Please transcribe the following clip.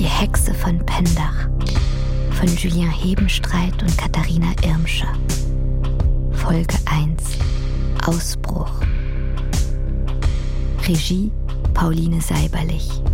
Die Hexe von Pendach von Julien Hebenstreit und Katharina Irmscher. Folge 1: Ausbruch. Regie Pauline Seiberlich.